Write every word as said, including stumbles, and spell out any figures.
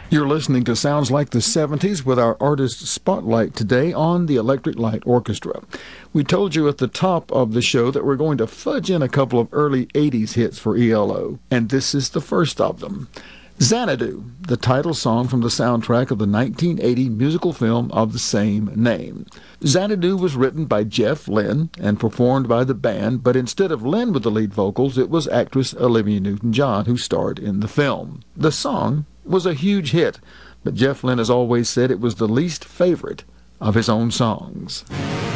You're listening to Sounds Like the seventies with our Artist Spotlight today on the Electric Light Orchestra. We told you at the top of the show that we're going to fudge in a couple of early eighties hits for E L O, and this is the first of them. Xanadu, the title song from the soundtrack of the nineteen eighty musical film of the same name. Xanadu was written by Jeff Lynne and performed by the band, but instead of Lynne with the lead vocals, it was actress Olivia Newton-John who starred in the film. The song was a huge hit, but Jeff Lynne has always said it was the least favorite of his own songs.